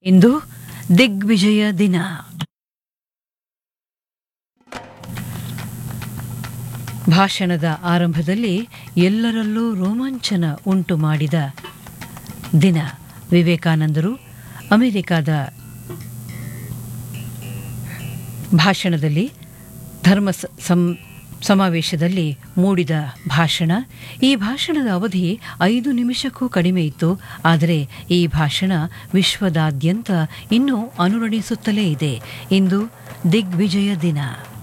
ಇಂದು ದಿಗ್ವಿಜಯ ದಿನ. ಭಾಷಣದ ಆರಂಭದಲ್ಲಿ ಎಲ್ಲರಲ್ಲೂ ರೋಮಾಂಚನ ಉಂಟು ಮಾಡಿದ ದಿನ. ವಿವೇಕಾನಂದರು ಅಮೆರಿಕದ ಭಾಷಣದಲ್ಲಿ ಧರ್ಮ ಸಮಾವೇಶದಲ್ಲಿ ಮೂಡಿದ ಭಾಷಣ. ಈ ಭಾಷಣದ ಅವಧಿ 5 ನಿಮಿಷಕ್ಕೂ ಕಡಿಮೆ ಇತ್ತು. ಆದರೆ ಈ ಭಾಷಣ ವಿಶ್ವದಾದ್ಯಂತ ಇನ್ನೂ ಅನುರಣಿಸುತ್ತಲೇ ಇದೆ. ಇಂದು ದಿಗ್ವಿಜಯ ದಿನ.